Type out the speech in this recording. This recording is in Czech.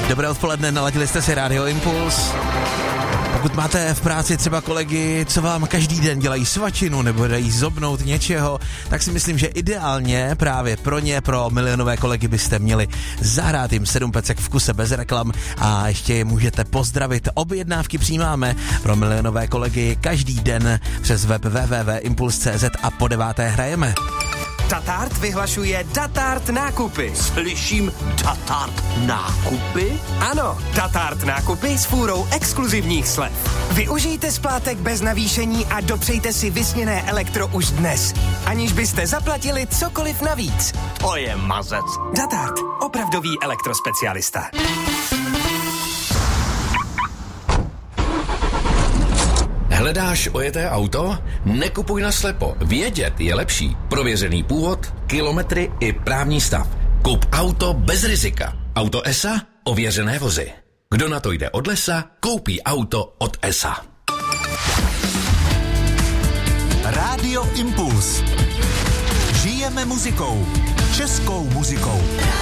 Dobré odpoledne, naladili jste si Rádio Impuls. Pokud máte v práci třeba kolegy, co vám každý den dělají svačinu nebo dají zobnout něčeho, tak si myslím, že ideálně právě pro ně, pro milionové kolegy byste měli zahrát jim 7 pecek v kuse bez reklam a ještě je můžete pozdravit. Objednávky přijímáme pro milionové kolegy každý den přes web www.impuls.cz a po 9. hrajeme. Datart vyhlašuje Datart nákupy. Slyším Datart nákupy? Ano, Datart nákupy s fůrou exkluzivních slev. Využijte splátek bez navýšení a dopřejte si vysněné elektro už dnes, aniž byste zaplatili cokoliv navíc. To je mazec. Datart, opravdový elektrospecialista. Hledáš ojeté auto? Nekupuj naslepo. Vědět je lepší. Prověřený původ, kilometry i právní stav. Kup auto bez rizika. Auto ESA? Ověřené vozy. Kdo na to jde od lesa, koupí auto od ESA. Rádio Impuls. Žijeme muzikou. Českou muzikou.